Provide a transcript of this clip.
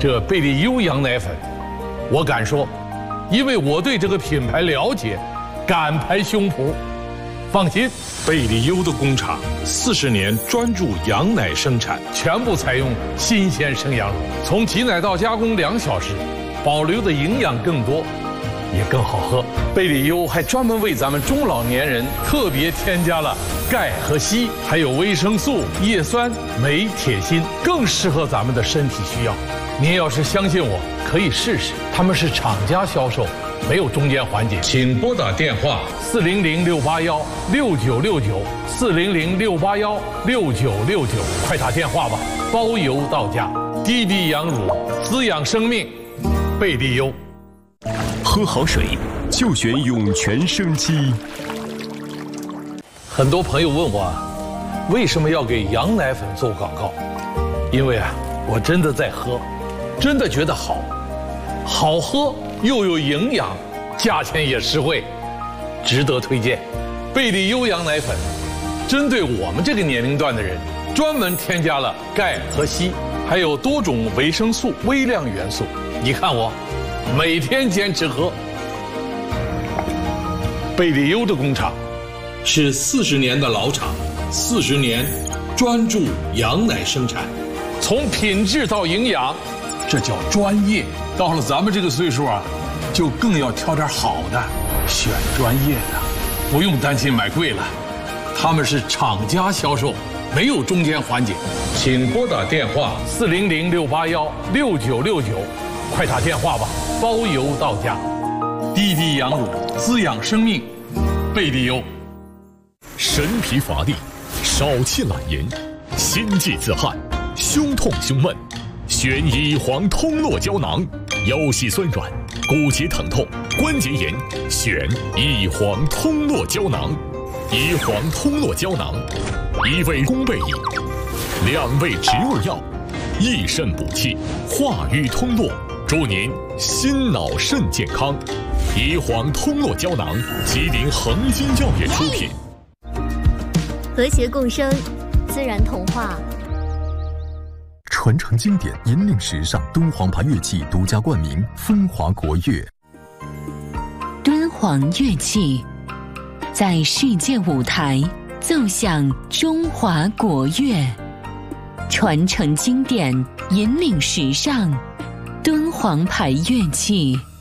这贝利优羊奶粉，我敢说，因为我对这个品牌了解，敢拍胸脯。放心，贝利优的工厂40年专注羊奶生产，全部采用新鲜生羊乳，从挤奶到加工2小时，保留的营养更多，也更好喝。贝利优还专门为咱们中老年人特别添加了钙和硒，还有维生素、叶酸、镁、铁、锌，更适合咱们的身体需要。您要是相信我，可以试试。他们是厂家销售，没有中间环节。请拨打电话400-681-6969，400-681-6969，快打电话吧，包邮到家。滴滴羊乳，滋养生命，贝利优。 喝好水就选涌泉生机。 很多朋友问我，为什么要给羊奶粉做广告？因为我真的在喝，真的觉得好喝又有营养，价钱也实惠，值得推荐。贝利优羊奶粉针对我们这个年龄段的人，专门添加了钙和硒，还有多种维生素、微量元素。你看我每天坚持喝。贝利优的工厂是40年的老厂，40年专注羊奶生产，从品质到营养，这叫专业。到了咱们这个岁数就更要挑点好的，选专业的，不用担心买贵了。他们是厂家销售，没有中间环节。请拨打电话400-681-6969，快打电话吧，包邮到家。滴滴羊乳，滋养生命，贝利优。 神疲乏力，少气懒言，心悸自汗，胸痛胸闷，选乙黄通络胶囊。腰膝酸软，骨节疼痛，关节炎，选乙黄通络胶囊。乙黄通络胶囊，1味宫贝饮，2味植物药，益肾补气，化瘀通络，祝您心脑肾健康。乙黄通络胶囊，吉林恒金药业出品。 和谐共生，自然童话。 传承经典，引领时尚，敦煌牌乐器独家冠名风华国乐。 敦煌乐器在世界舞台奏响中华国乐，传承经典，引领时尚，敦煌牌乐器。